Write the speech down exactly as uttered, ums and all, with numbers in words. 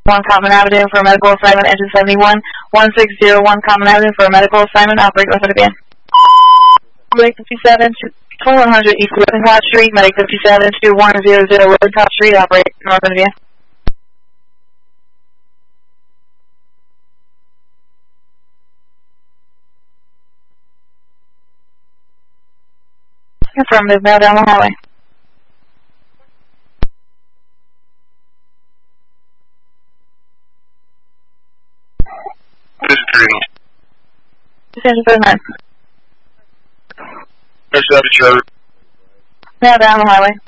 one Common Avenue for a medical assignment, engine seventy-one. one six zero one Common Avenue for a medical assignment, operate North Indiana. Medic fifty-seven to twenty-one hundred East Lippincott Street, Medic fifty-seven to one hundred Lippincott Street, operate North Indiana. Affirmative, now down the hallway. This is three. This is thirty-nine. There's that, now down the highway.